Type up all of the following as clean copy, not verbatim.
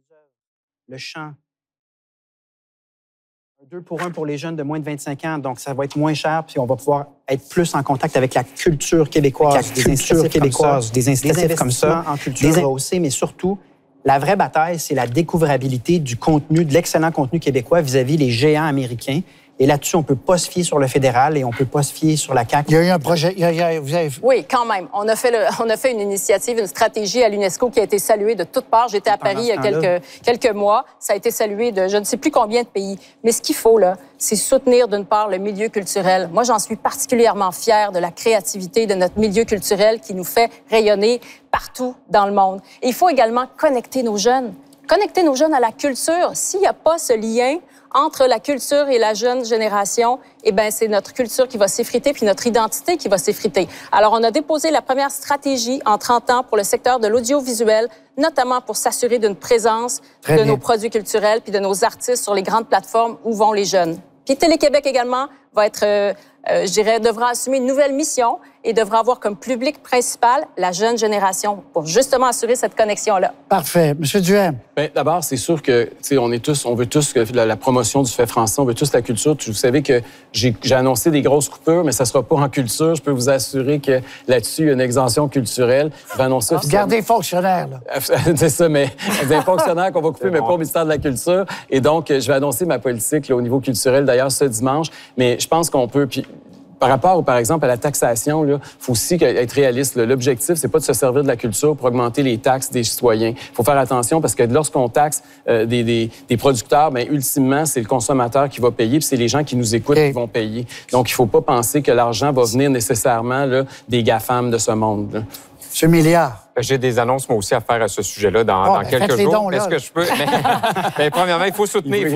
le chant. 2 pour 1 pour les jeunes de moins de 25 ans, donc ça va être moins cher, puis on va pouvoir être plus en contact avec la culture québécoise, des incitatifs comme ça, en culture rehaussée, mais surtout, la vraie bataille, c'est la découvrabilité du contenu, de l'excellent contenu québécois vis-à-vis les géants américains. Et là-dessus, on ne peut pas se fier sur le fédéral et on ne peut pas se fier sur la CAQ. Il y a eu un projet. Vous avez... Oui, quand même. On a fait une initiative, une stratégie à l'UNESCO qui a été saluée de toutes parts. J'étais à Paris il y a quelques mois. Ça a été salué de je ne sais plus combien de pays. Mais ce qu'il faut, là, c'est soutenir d'une part le milieu culturel. Moi, j'en suis particulièrement fière de la créativité de notre milieu culturel qui nous fait rayonner partout dans le monde. Et il faut également connecter nos jeunes. Connecter nos jeunes à la culture. S'il n'y a pas ce lien entre la culture et la jeune génération, eh bien, c'est notre culture qui va s'effriter puis notre identité qui va s'effriter. Alors, on a déposé la première stratégie en 30 ans pour le secteur de l'audiovisuel, notamment pour s'assurer d'une présence de nos produits culturels puis de nos artistes sur les grandes plateformes où vont les jeunes. Puis Télé-Québec également va être, devra assumer une nouvelle mission et devra avoir comme public principal la jeune génération pour justement assurer cette connexion-là. Parfait. Monsieur Duhem. Bien, d'abord, c'est sûr que, on veut tous la promotion du fait français, on veut tous la culture. Vous savez que j'ai annoncé des grosses coupures, mais ça ne sera pas en culture. Je peux vous assurer que là-dessus, il y a une exemption culturelle. Je vais annoncer Gardez les fonctionnaires, là. C'est ça, mais des fonctionnaires qu'on va couper, mais pas au ministère de la Culture. Et donc, je vais annoncer ma politique là, au niveau culturel, d'ailleurs, ce dimanche. Mais je pense qu'on peut... Puis, par rapport, par exemple, à la taxation, il faut aussi être réaliste. L'objectif, c'est pas de se servir de la culture pour augmenter les taxes des citoyens. Il faut faire attention parce que lorsqu'on taxe des producteurs, bien, ultimement, c'est le consommateur qui va payer, puis c'est les gens qui nous écoutent qui vont payer. Donc, il faut pas penser que l'argent va venir nécessairement là, des GAFAM de ce monde. Là. Monsieur Milliard. J'ai des annonces, moi aussi, à faire à ce sujet-là dans quelques jours. Est-ce que je peux... premièrement, il faut soutenir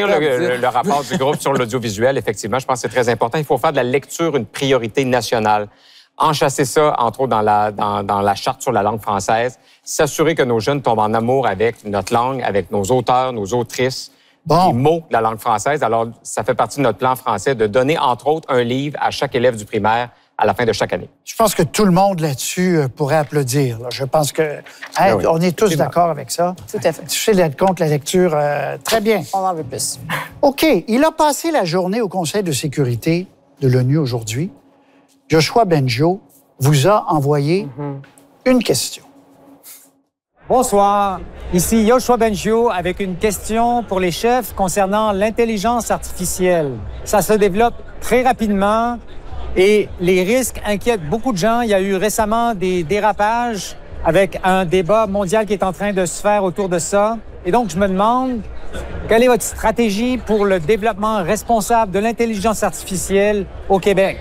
le rapport du groupe sur l'audiovisuel. Effectivement, je pense que c'est très important. Il faut faire de la lecture une priorité nationale. Enchasser ça, entre autres, dans la charte sur la langue française. S'assurer que nos jeunes tombent en amour avec notre langue, avec nos auteurs, nos autrices, les mots de la langue française. Alors, ça fait partie de notre plan français de donner, entre autres, un livre à chaque élève du primaire à la fin de chaque année. Je pense que tout le monde là-dessus pourrait applaudir. Là. Je pense que on est tous d'accord avec ça. Tout à fait. Tu sais d'être contre la lecture, très bien. On en veut plus. OK. Il a passé la journée au Conseil de sécurité de l'ONU aujourd'hui. Yoshua Bengio vous a envoyé une question. Bonsoir, ici Yoshua Bengio avec une question pour les chefs concernant l'intelligence artificielle. Ça se développe très rapidement. Et les risques inquiètent beaucoup de gens. Il y a eu récemment des dérapages avec un débat mondial qui est en train de se faire autour de ça. Et donc, je me demande, quelle est votre stratégie pour le développement responsable de l'intelligence artificielle au Québec?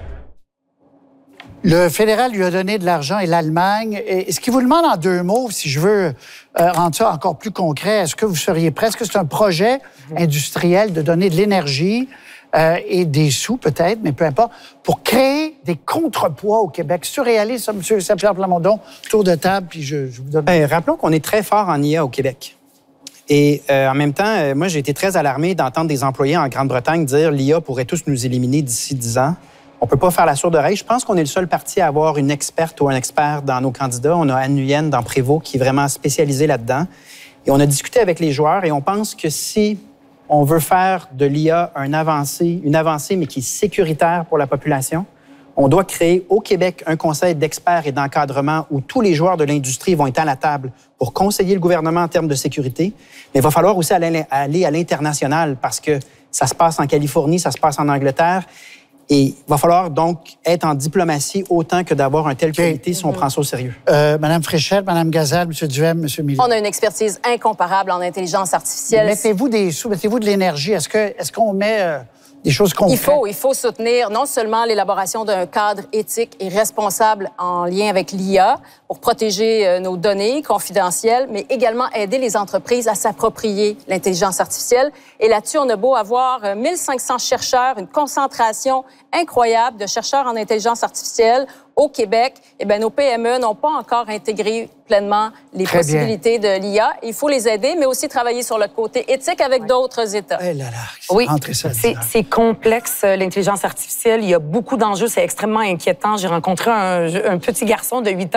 Le fédéral lui a donné de l'argent et l'Allemagne. Et ce qu'il vous demande en 2 mots, si je veux rendre ça encore plus concret, est-ce que vous seriez prêt? Est-ce que c'est un projet industriel de donner de l'énergie et des sous peut-être, mais peu importe, pour créer des contrepoids au Québec? Surréaliste, ça, M. Saint-Pierre Plamondon, tour de table, puis je vous donne... rappelons qu'on est très fort en IA au Québec. Et en même temps, moi, j'ai été très alarmé d'entendre des employés en Grande-Bretagne dire l'IA pourrait tous nous éliminer d'ici 10 ans. On ne peut pas faire la sourde oreille. Je pense qu'on est le seul parti à avoir une experte ou un expert dans nos candidats. On a Anne Nguyen dans Prévost qui est vraiment spécialisée là-dedans. Et on a discuté avec les joueurs et on pense que si on veut faire de l'IA une avancée, mais qui est sécuritaire pour la population, on doit créer au Québec un conseil d'experts et d'encadrement où tous les joueurs de l'industrie vont être à la table pour conseiller le gouvernement en termes de sécurité. Mais il va falloir aussi aller à l'international parce que ça se passe en Californie, ça se passe en Angleterre. Et il va falloir donc être en diplomatie autant que d'avoir un tel qualité si on prend ça au sérieux. Madame Fréchette, Madame Gazal, M. Duhem, M. Milliard. On a une expertise incomparable en intelligence artificielle. Mettez-vous des sous, mettez-vous de l'énergie. Est-ce qu'on met des choses concrètes? Il faut soutenir non seulement l'élaboration d'un cadre éthique et responsable en lien avec l'IA pour protéger nos données confidentielles, mais également aider les entreprises à s'approprier l'intelligence artificielle. Et là-dessus, on a beau avoir 1500 chercheurs, une concentration incroyable de chercheurs en intelligence artificielle au Québec, eh bien, nos PME n'ont pas encore intégré pleinement les possibilités de l'IA. Il faut les aider, mais aussi travailler sur le côté éthique avec d'autres États. Oui, c'est complexe, l'intelligence artificielle. Il y a beaucoup d'enjeux. C'est extrêmement inquiétant. J'ai rencontré un petit garçon de 8 ans